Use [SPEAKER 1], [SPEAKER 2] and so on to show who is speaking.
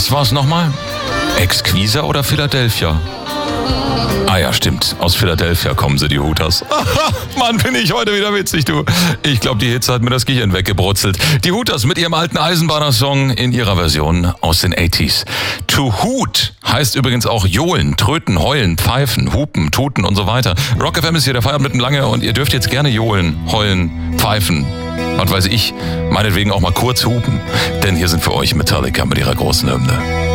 [SPEAKER 1] Was war's nochmal? Exquisa oder Philadelphia? Ah ja, stimmt. Aus Philadelphia kommen sie, die Hooters. Mann, bin ich heute wieder witzig, du. Ich glaube, die Hitze hat mir das Gehirn weggebrutzelt. Die Hooters mit ihrem alten Eisenbahner-Song in ihrer Version aus den 80s. To hoot heißt übrigens auch johlen, tröten, heulen, pfeifen, hupen, tuten und so weiter. Rock FM ist hier der Feierabend mitten lange und ihr dürft jetzt gerne johlen, heulen, pfeifen. Was weiß ich, meinetwegen auch mal kurz hupen. Denn hier sind für euch Metallica mit ihrer großen Hymne.